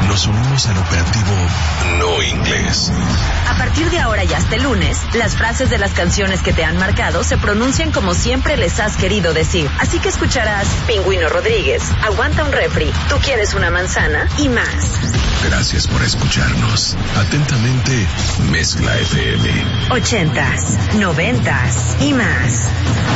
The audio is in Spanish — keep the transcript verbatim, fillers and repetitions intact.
nos unimos al operativo No Inglés. A partir de ahora y hasta el lunes, las frases de las canciones que te han marcado se pronuncian como siempre les has querido decir. Así que escucharás Pingüino Rodríguez, Aguanta un refri, Tú quieres una manzana y más. Gracias por escucharnos. Atentamente, Mezcla F M. Ochentas, noventas y más.